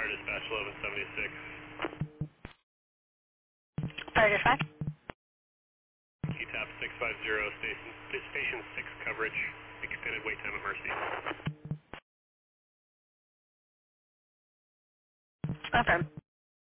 Fire Dispatch 1176. Fire dispatch. QTAP 650, station 6 coverage, extended wait time at Mercy. Affirm.